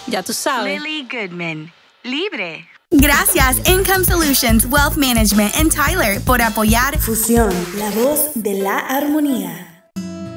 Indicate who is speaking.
Speaker 1: Ya tú sabes.
Speaker 2: Lily Goodman. Libre.
Speaker 3: Gracias Income Solutions, Wealth Management en Tyler por apoyar
Speaker 4: Fusión, la voz de la armonía.